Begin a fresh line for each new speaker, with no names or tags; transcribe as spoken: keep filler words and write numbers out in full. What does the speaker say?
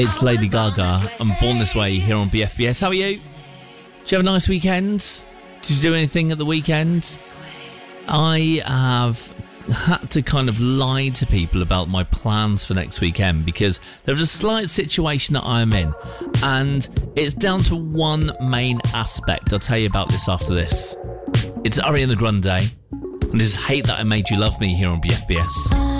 It's Lady Gaga and Born This Way here on B F B S. How are you? Did you have a nice weekend? Did you do anything at the weekend? I have had to kind of lie to people about my plans for next weekend because there's a slight situation that I'm in, and it's down to one main aspect. I'll tell you about this after this. It's Ariana Grande, and this is Hate That I Made You Love Me here on B F B S.